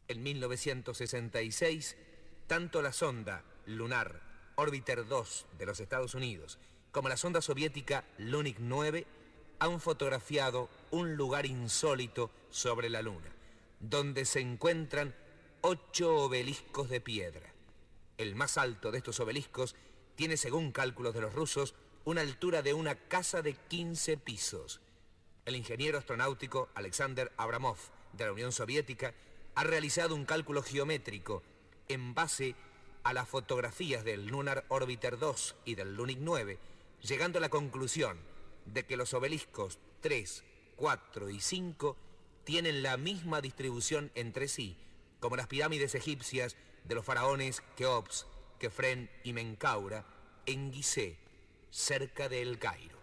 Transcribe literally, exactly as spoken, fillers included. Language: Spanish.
En mil novecientos sesenta y seis, tanto la sonda lunar Orbiter dos de los Estados Unidos como la sonda soviética Lunik nueve han fotografiado un lugar insólito sobre la Luna, donde se encuentran ocho obeliscos de piedra. El más alto de estos obeliscos tiene, según cálculos de los rusos, una altura de una casa de quince pisos. El ingeniero astronáutico Alexander Abramov, de la Unión Soviética, ha realizado un cálculo geométrico en base a las fotografías del Lunar Orbiter dos y del Lunik nueve, llegando a la conclusión de que los obeliscos tres, cuatro y cinco tienen la misma distribución entre sí, como las pirámides egipcias de los faraones Keops, Kefren y Menkaura en Gizeh, cerca de El Cairo.